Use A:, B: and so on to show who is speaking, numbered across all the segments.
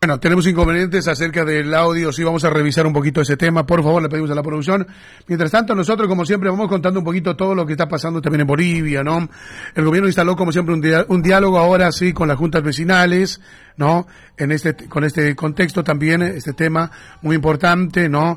A: Bueno, tenemos inconvenientes acerca del audio, sí vamos a revisar un poquito ese tema, por favor le pedimos a la producción. Mientras tanto nosotros como siempre vamos contando un poquito todo lo que está pasando también en Bolivia, ¿no? El gobierno instaló como siempre un diálogo ahora sí con las juntas vecinales, ¿no? Con este contexto también, este tema muy importante, ¿no?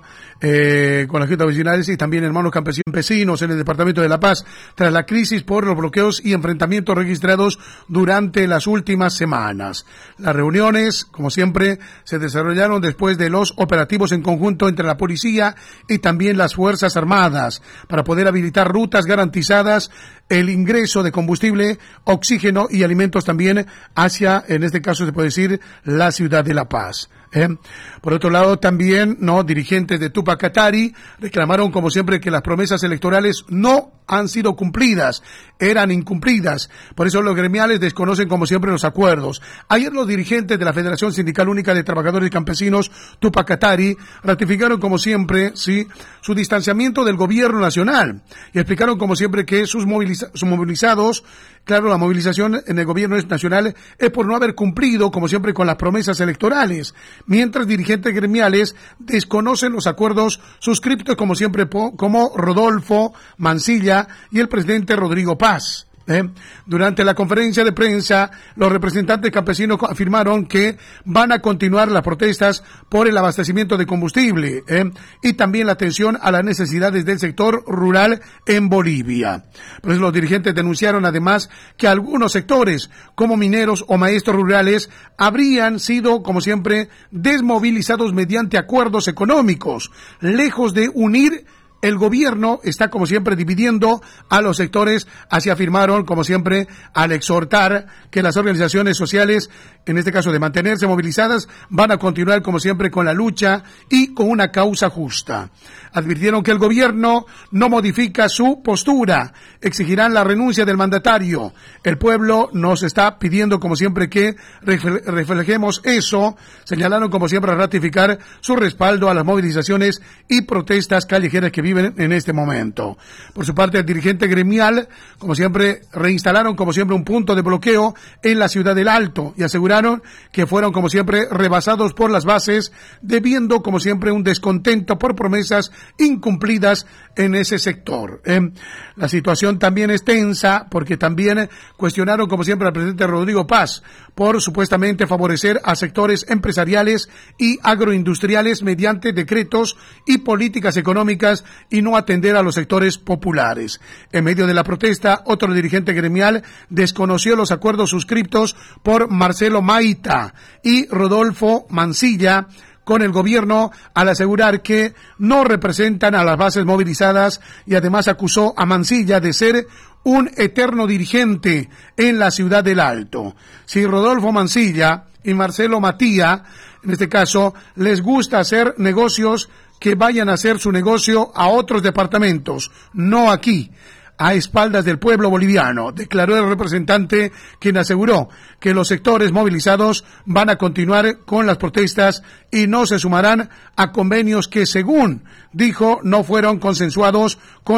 A: Con las juntas vecinales y también hermanos campesinos en el departamento de La Paz, tras la crisis por los bloqueos y enfrentamientos registrados durante las últimas semanas. Las reuniones, como siempre, se desarrollaron después de los operativos en conjunto entre la policía y también las Fuerzas Armadas para poder habilitar rutas garantizadas el ingreso de combustible, oxígeno y alimentos también hacia, en este caso se puede decir, la ciudad de La Paz. Por otro lado, también, dirigentes de Túpac Katari reclamaron, como siempre, que las promesas electorales no han sido cumplidas, eran incumplidas. Por eso los gremiales desconocen, como siempre, los acuerdos. Ayer los dirigentes de la Federación Sindical Única de Trabajadores y Campesinos, Túpac Katari, ratificaron, como siempre, sí, su distanciamiento del gobierno nacional y explicaron, como siempre, que sus movilizados, claro, la movilización en el gobierno nacional es por no haber cumplido, como siempre, con las promesas electorales, mientras dirigentes gremiales desconocen los acuerdos suscriptos, como siempre, como Rodolfo Mansilla y el presidente Rodrigo Paz. Durante la conferencia de prensa, los representantes campesinos afirmaron que van a continuar las protestas por el abastecimiento de combustible y también la atención a las necesidades del sector rural en Bolivia. Por eso los dirigentes denunciaron además que algunos sectores, como mineros o maestros rurales, habrían sido, como siempre, desmovilizados mediante acuerdos económicos, lejos de unir. El gobierno está, como siempre, dividiendo a los sectores, así afirmaron, como siempre, al exhortar que las organizaciones sociales, en este caso de mantenerse movilizadas, van a continuar, como siempre, con la lucha y con una causa justa. Advirtieron que el gobierno no modifica su postura, exigirán la renuncia del mandatario. El pueblo nos está pidiendo, como siempre, que reflejemos eso. Señalaron, como siempre, a ratificar su respaldo a las movilizaciones y protestas callejeras que viven en este momento. Por su parte, el dirigente gremial, como siempre, reinstalaron, como siempre, un punto de bloqueo en la ciudad del Alto y aseguraron que fueron, como siempre, rebasados por las bases, debiendo, como siempre, un descontento por promesas incumplidas en ese sector. La situación también es tensa porque también cuestionaron, como siempre, al presidente Rodrigo Paz por supuestamente favorecer a sectores empresariales y agroindustriales mediante decretos y políticas económicas y no atender a los sectores populares. En medio de la protesta, otro dirigente gremial desconoció los acuerdos suscriptos por Marcelo Maita y Rodolfo Mansilla con el gobierno al asegurar que no representan a las bases movilizadas y además acusó a Mansilla de ser un eterno dirigente en la ciudad del Alto. Si Rodolfo Mansilla y Marcelo Matía, en este caso, les gusta hacer negocios, que vayan a hacer su negocio a otros departamentos, no aquí, a espaldas del pueblo boliviano, declaró el representante, quien aseguró que los sectores movilizados van a continuar con las protestas y no se sumarán a convenios que, según dijo, no fueron consensuados con